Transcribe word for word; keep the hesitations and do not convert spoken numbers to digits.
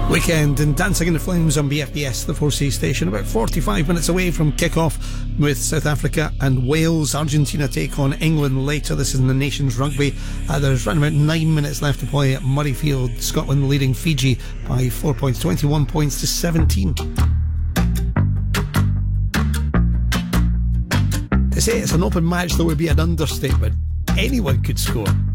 Weekend and Dancing in the Flames on B F B S, the four C station. About forty-five minutes away from kick-off with South Africa and Wales. Argentina take on England later. This is in the Nations Rugby. Uh, there's around about nine minutes left to play at Murrayfield. Scotland leading Fiji by four points, twenty-one points to seventeen. To say it's an open match, that would be an understatement. Anyone could score.